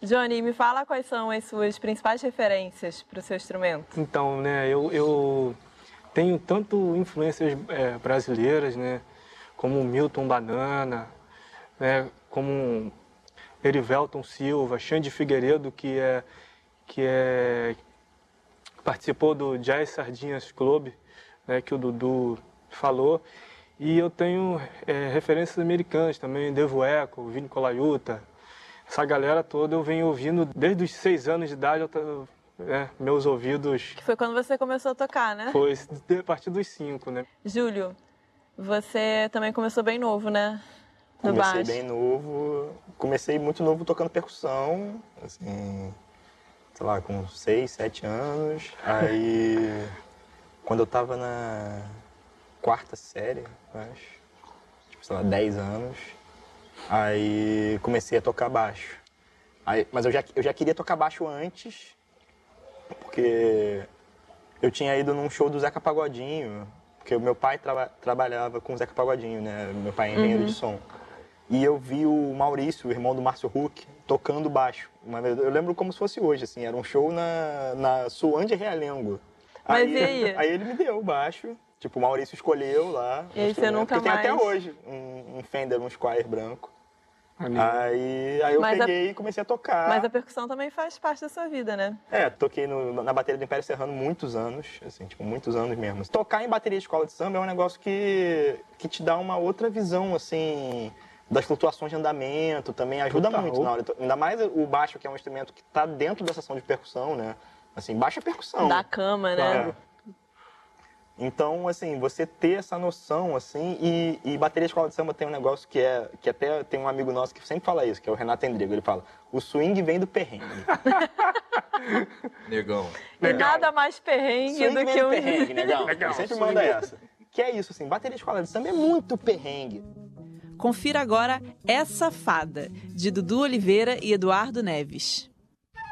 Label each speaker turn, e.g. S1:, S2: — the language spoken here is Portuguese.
S1: Johnny, me fala quais são as suas principais referências para o seu instrumento.
S2: Então, né, eu tenho tanto influências brasileiras, né, como Milton Banana, né, como Erivelton Silva, Xande Figueiredo, que participou do Jazz Sardinhas Club, né, que o Dudu falou. E eu tenho referências americanas também, Devo Echo, Vini Colaiuta. Essa galera toda eu venho ouvindo desde os 6 anos de idade, meus ouvidos...
S1: Que foi quando você começou a tocar, né?
S2: Foi a partir dos 5, né?
S1: Júlio, você também começou bem novo, né? No baixo.
S3: Comecei bem novo, comecei muito novo tocando percussão, assim, sei lá, com 6, 7 anos. Aí, quando eu tava na 4ª série, acho, tipo, sei lá, 10 anos, aí comecei a tocar baixo. Aí, mas eu já queria tocar baixo antes, porque eu tinha ido num show do Zeca Pagodinho, porque o meu pai trabalhava com o Zeca Pagodinho, né? Meu pai é engenheiro de som. E eu vi o Maurício, o irmão do Márcio Huck, tocando baixo. Eu lembro como se fosse hoje, assim, era um show na Suande Realengo.
S1: Mas e aí?
S3: Aí ele me deu o baixo, tipo, o Maurício escolheu lá.
S1: E aí você nunca
S3: porque
S1: mais...
S3: tem até hoje um Fender, um Squier branco. Aí eu peguei e comecei a tocar.
S1: Mas a percussão também faz parte da sua vida, né?
S3: Toquei na bateria do Império Serrano muitos anos, assim, tipo, muitos anos mesmo. Tocar em bateria de escola de samba é um negócio que te dá uma outra visão, assim, das flutuações de andamento, também ajuda muito na hora. Ainda mais o baixo, que é um instrumento que está dentro da seção de percussão, né? Assim, baixo é percussão.
S1: Da cama, né?
S3: Claro. Então, assim, você ter essa noção, assim, e bateria de escola de samba tem um negócio que até tem um amigo nosso que sempre fala isso, que é o Renato Endrigo. Ele fala, o swing vem do perrengue.
S4: Negão.
S1: E nada mais perrengue do que
S3: um perrengue, negão. Ele sempre manda essa. Que é isso, assim, bateria de escola de samba é muito perrengue.
S5: Confira agora Essa Fada, de Dudu Oliveira e Eduardo Neves.